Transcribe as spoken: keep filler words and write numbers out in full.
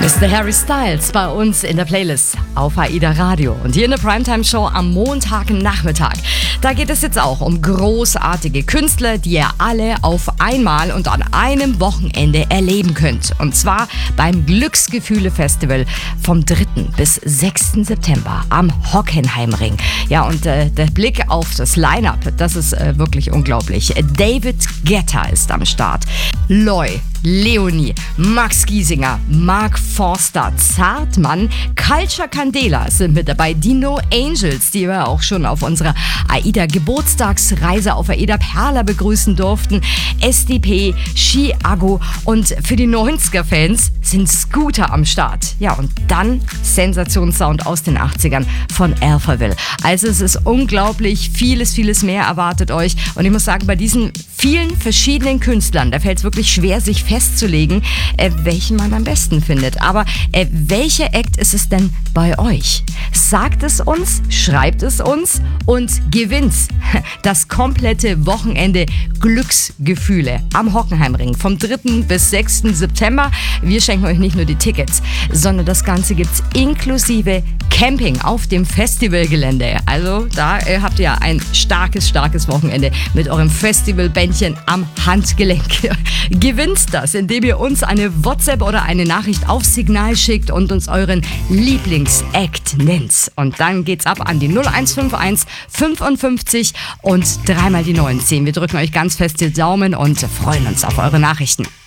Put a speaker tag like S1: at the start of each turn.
S1: Mister Harry Styles bei uns in der Playlist auf AIDA Radio. Und hier in der Primetime-Show am Montagnachmittag. Da geht es jetzt auch um großartige Künstler, die ihr alle auf einmal und an einem Wochenende erleben könnt. Und zwar beim Glücksgefühle-Festival vom dritten bis sechsten September am Hockenheimring. Ja, und äh, der Blick auf das Line-Up, das ist äh, wirklich unglaublich. David Guetta ist am Start. Loy, Leonie, Max Giesinger, Mark Forster, Zartmann, Culture Candela sind mit dabei. Die No Angels, die wir auch schon auf unserer AIDA-Geburtstagsreise auf AIDA Perla begrüßen durften. S D P, Chiago und für die neunziger-Fans sind Scooter am Start. Ja, und dann Sensationssound aus den achtzigern von Alphaville. Also es ist unglaublich, vieles, vieles mehr erwartet euch. Und ich muss sagen, bei diesen vielen verschiedenen Künstlern, da fällt es wirklich schwer, sich festzulegen, äh, welchen man am besten findet. Aber äh, welcher Act ist es denn bei euch? Sagt es uns, schreibt es uns und gewinnt das komplette Wochenende Glücksgefühle am Hockenheimring vom dritten bis sechsten September. Wir schenken euch nicht nur die Tickets, sondern das Ganze gibt's inklusive Camping auf dem Festivalgelände. Also da äh, habt ihr ein starkes, starkes Wochenende mit eurem Festivalbändchen am Handgelenk. Gewinnt das, indem ihr uns eine WhatsApp oder eine Nachricht auf Signal schickt und uns euren Lieblings-Act nennt. Und dann geht's ab an die null eins fünf eins fünfundfünfzig und dreimal die neunzehn. Wir drücken euch ganz fest die Daumen und freuen uns auf eure Nachrichten.